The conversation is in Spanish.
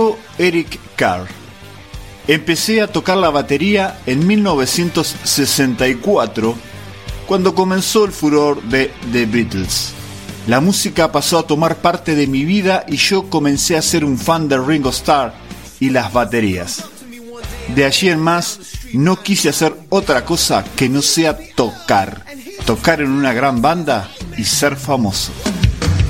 dijo Eric Carr: empecé a tocar la batería en 1964, cuando comenzó el furor de The Beatles. La música pasó a tomar parte de mi vida y yo comencé a ser un fan de Ringo Starr y las baterías. De allí en más, no quise hacer otra cosa que no sea tocar en una gran banda y ser famoso.